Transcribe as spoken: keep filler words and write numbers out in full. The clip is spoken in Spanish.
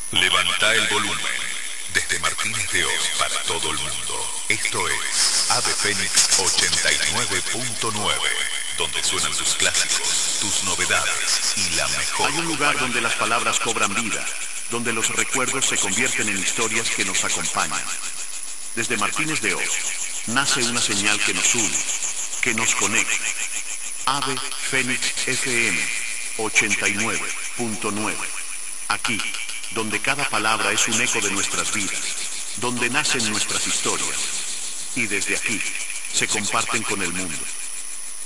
Levanta el volumen. Desde Martínez de Oz para todo el mundo. Esto es Ave Fénix ochenta y nueve punto nueve, donde suenan tus clásicos, tus novedades y la mejor. Hay un lugar donde las palabras cobran vida, donde los recuerdos se convierten en historias que nos acompañan. Desde Martínez de Oz nace una señal que nos une, que nos conecta. Ave Fénix F M ochenta y nueve punto nueve. Aquí, donde cada palabra es un eco de nuestras vidas, donde nacen nuestras historias, y desde aquí se comparten con el mundo.